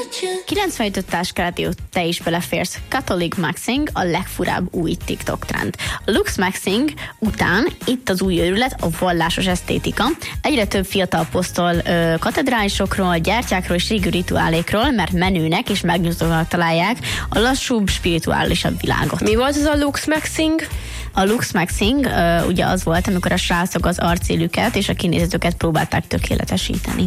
95 táskálati te is beleférsz. Catholic Maxing a legfurább új TikTok trend. A Lux Maxing után itt az új őrület, a vallásos esztétika. Egyre több fiatal posztol katedrálisokról, gyertyákról és régi rituálékról, mert menőnek és megnyugtatónak találják a lassúbb, spirituálisabb világot. Mi volt ez a Lux Maxing? A Lux Maxing ugye az volt, amikor a srácok az arcélüket és a kinézetüket próbálták tökéletesíteni.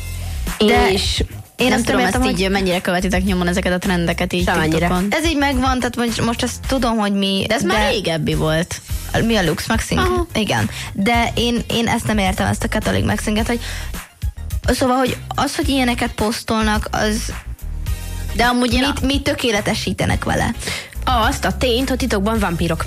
És én nem tudom, ezt így mennyire követitek nyomon ezeket a trendeket így TikTokon. Ez így megvan, tehát most ezt tudom, hogy mi... De ez már régebbi volt. Mi a Lux Maxing? Aha. Igen. De én ezt nem értem, ezt a Catholic Maxinget, hogy szóval, hogy az, hogy ilyeneket posztolnak, az... De amúgy mit tökéletesítenek vele? Azt a tényt, hogy titokban vampírok.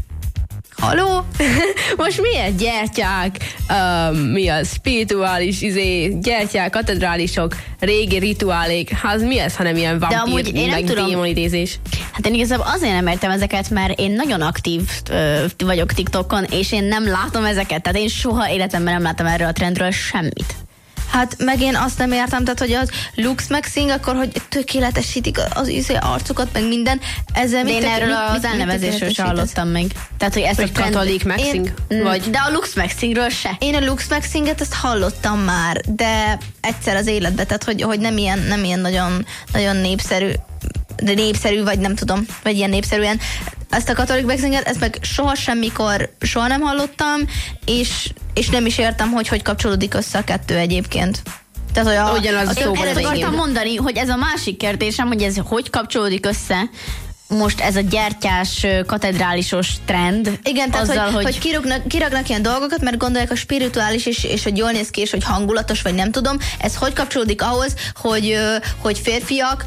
Haló? Most milyen gyertyák, mi az spirituális gyertyák, katedrálisok, régi rituálék, hát mi ez, hanem ilyen vampír, meg démonidézés? Hát én igazából azért nem értem ezeket, mert én nagyon aktív vagyok TikTokon, és én nem látom ezeket, tehát én soha életemben nem láttam erről a trendről semmit. Hát meg én azt nem értem, tehát hogy az Lux Maxing, akkor hogy tökéletesítik az arcokat, meg minden. De én erről az elnevezésről sem hallottam meg. Tehát, hogy ezt a Catholic Maxing? De a Lux Maxingről se. Én a Lux Maxinget ezt hallottam már, de egyszer az életben, tehát hogy nem ilyen nagyon, nagyon népszerű, vagy nem tudom, vagy ilyen népszerűen. Ezt a Catholic Maxinget, ezt meg soha nem hallottam, és nem is értem, hogy kapcsolódik össze a kettő egyébként. Tehát, hogy ugyanaz a szóval ezt akartam mondani, hogy ez a másik kérdésem, hogy ez hogy kapcsolódik össze most ez a gyertyás, katedrálisos trend. Igen, tehát azzal, hogy kiragnak ilyen dolgokat, mert gondolják a spirituális, és hogy jól néz ki, és hogy hangulatos, vagy nem tudom. Ez hogy kapcsolódik ahhoz, hogy férfiak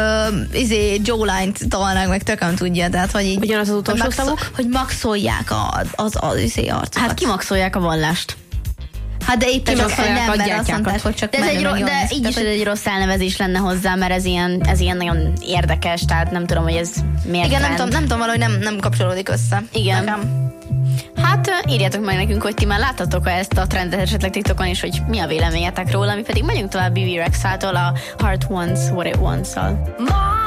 Joe Line-t tolnak, meg tökön tudja, tehát hogy így... Ugyanaz az utolsó szavuk? Hogy maxolják az arcokat. Hát kimaxolják a vallást. Hát de itt nem, mert azt mondták, hogy csak de így is egy rossz elnevezés lenne hozzá, mert ez ilyen nagyon érdekes, tehát nem tudom, hogy ez miért. Igen, nem tudom, valahogy nem kapcsolódik össze. Igen. Nekem. Hát írjátok meg nekünk, hogy ti már láttatok ezt a trendet esetleg TikTokon, és hogy mi a véleményetek róla, mi pedig megyünk tovább BB Rexától a Heart Wants What It Wants-al.